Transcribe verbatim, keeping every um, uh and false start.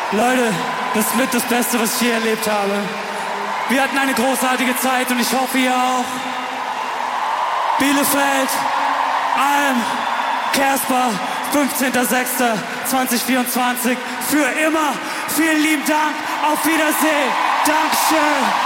Leute, das ist mit das Beste, was ich je erlebt habe. Wir hatten eine großartige Zeit und ich hoffe, ihr auch. Bielefeld, Alm, Kersper, fünfzehnter sechster zweitausendvierundzwanzig. Für immer. Vielen lieben Dank. Auf Wiedersehen. Dankeschön.